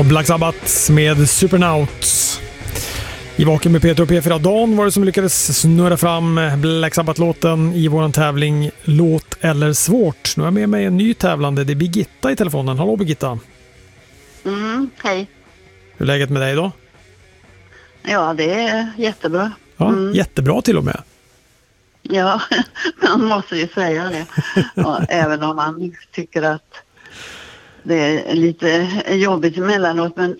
Och Black Sabbath med Supernauts. I Vaken med Peter och P4 Dan var det som lyckades snurra fram Black Sabbath-låten i våran tävling Låt eller svårt. Nu är jag med mig en ny tävlande. Det är Birgitta i telefonen. Hallå Birgitta. Hej. Hur är läget med dig då? Ja, det är jättebra. Ja, jättebra till och med. Ja, man måste ju säga det. Ja, även om man tycker att det är lite jobbigt emellanåt. Men